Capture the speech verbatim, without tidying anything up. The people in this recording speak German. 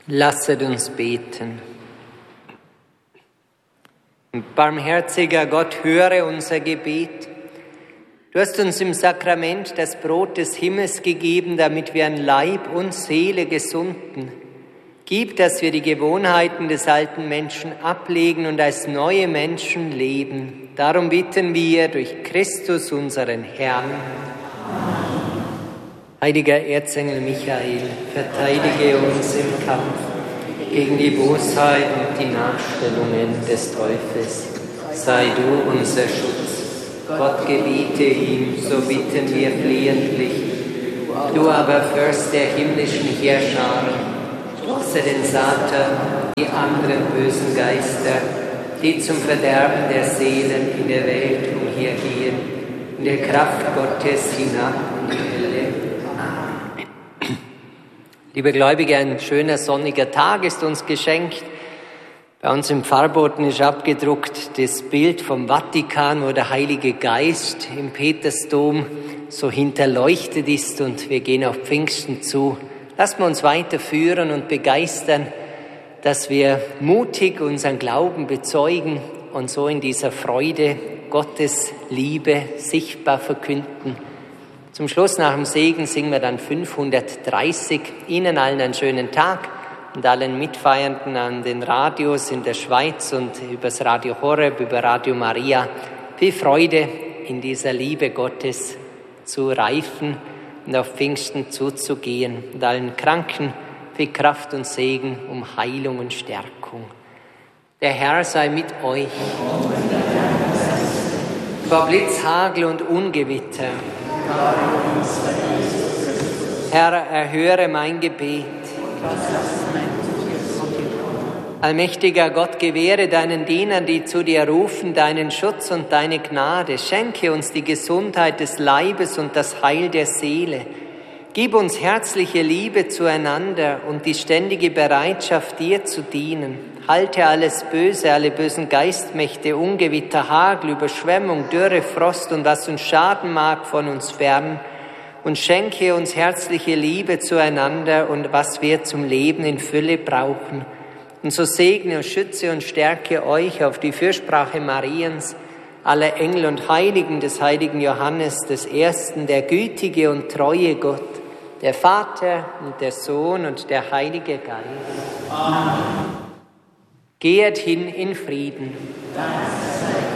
Lasset uns beten. Barmherziger Gott, höre unser Gebet. Du hast uns im Sakrament das Brot des Himmels gegeben, damit wir an Leib und Seele gesunden. Gib, dass wir die Gewohnheiten des alten Menschen ablegen und als neue Menschen leben. Darum bitten wir durch Christus, unseren Herrn. Heiliger Erzengel Michael, verteidige uns im Kampf gegen die Bosheit und die Nachstellungen des Teufels. Sei du unser Schutz. Gott gebiete ihm, so bitten wir flehentlich. Du aber, Fürst der himmlischen Heerscharen, stoße den Satan, die anderen bösen Geister, die zum Verderben der Seelen in der Welt umhergehen, in der Kraft Gottes hinab in die Hölle. Liebe Gläubige, ein schöner sonniger Tag ist uns geschenkt. Bei uns im Pfarrboten ist abgedruckt das Bild vom Vatikan, wo der Heilige Geist im Petersdom so hinterleuchtet ist, und wir gehen auf Pfingsten zu. Lassen wir uns weiterführen und begeistern, dass wir mutig unseren Glauben bezeugen und so in dieser Freude Gottes Liebe sichtbar verkünden. Zum Schluss nach dem Segen singen wir dann fünfhundertdreißig. Ihnen allen einen schönen Tag und allen Mitfeiernden an den Radios in der Schweiz und übers Radio Horeb, über Radio Maria. Viel Freude, in dieser Liebe Gottes zu reifen und auf Pfingsten zuzugehen. Und allen Kranken viel Kraft und Segen, um Heilung und Stärkung. Der Herr sei mit euch. Vor Blitz, Hagel und Ungewitter. Herr, erhöre mein Gebet. Allmächtiger Gott, gewähre deinen Dienern, die zu dir rufen, deinen Schutz und deine Gnade. Schenke uns die Gesundheit des Leibes und das Heil der Seele. Gib uns herzliche Liebe zueinander und die ständige Bereitschaft, dir zu dienen. Halte alles Böse, alle bösen Geistmächte, Ungewitter, Hagel, Überschwemmung, Dürre, Frost und was uns schaden mag, von uns fern. Und schenke uns herzliche Liebe zueinander und was wir zum Leben in Fülle brauchen. Und so segne und schütze und stärke euch auf die Fürsprache Mariens, aller Engel und Heiligen, des heiligen Johannes, des Ersten, der gütige und treue Gott, der Vater und der Sohn und der Heilige Geist. Amen. Geht hin in Frieden. Danke sei Gott.